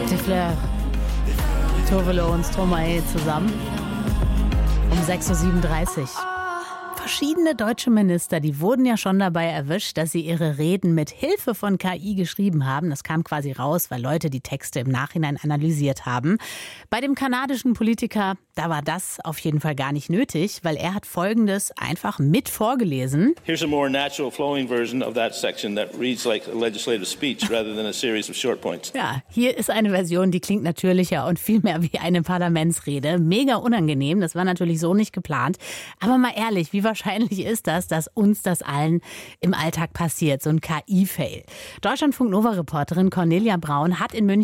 De Fleur, Tovelo und Stromae zusammen um 6.37 Uhr. Verschiedene deutsche Minister, die wurden ja schon dabei erwischt, dass sie ihre Reden mit Hilfe von KI geschrieben haben. Das kam quasi raus, weil Leute die Texte im Nachhinein analysiert haben. Bei dem kanadischen Politiker, da war das auf jeden Fall gar nicht nötig, weil er hat Folgendes einfach mit vorgelesen. Here's a more natural flowing version of that section that reads like a legislative speech rather than a series of short points. Ja, hier ist eine Version, die klingt natürlicher und viel mehr wie eine Parlamentsrede. Mega unangenehm, das war natürlich so nicht geplant. Aber mal ehrlich, wie wahrscheinlich ist das, dass uns das allen im Alltag passiert, so ein KI-Fail? Deutschlandfunk-Nova-Reporterin Cornelia Braun hat in München